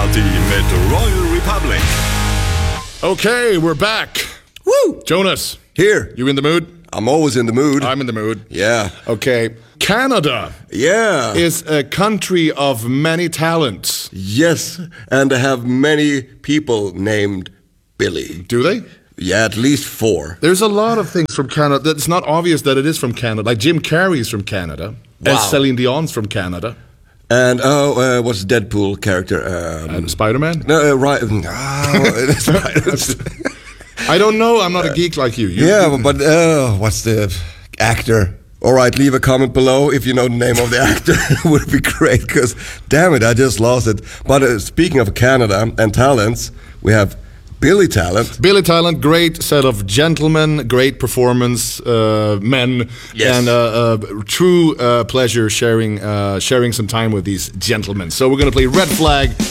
Party mit Royal Republic. Okay, we're back. Woo! Jonas, Here. you in the mood? I'm always in the mood. I'm in the mood. Yeah. Okay. Canada Yeah. is a country of many talents. Yes. And I have many people named Billy. Do they? Yeah, at least 4. There's a lot of things from Canada that's not obvious that it is from Canada. Like Jim Carrey's from Canada. Wow. And Celine Dion's from Canada. And what's the Deadpool character? And Spider-Man? No, right. I don't know. I'm not a geek like you. Yeah, but what's the actor? All right, leave a comment below if you know the name of the actor. It would be great, because damn it, I just lost it. But speaking of Canada and talents, we have Billy Talent. Billy Talent, great set of gentlemen, great performance, men, Yes. and true pleasure sharing some time with these gentlemen. So we're going to play Red Flag